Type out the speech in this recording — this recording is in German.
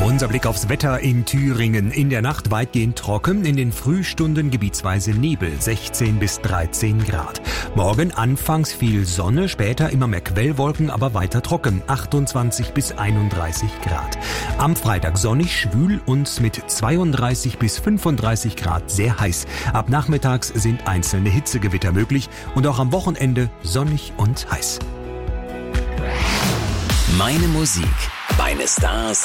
Unser Blick aufs Wetter in Thüringen. In der Nacht weitgehend trocken, in den Frühstunden gebietsweise Nebel, 16 bis 13 Grad. Morgen anfangs viel Sonne, später immer mehr Quellwolken, aber weiter trocken, 28 bis 31 Grad. Am Freitag sonnig, schwül und mit 32 bis 35 Grad sehr heiß. Ab nachmittags sind einzelne Hitzegewitter möglich und auch am Wochenende sonnig und heiß. Meine Musik, meine Stars.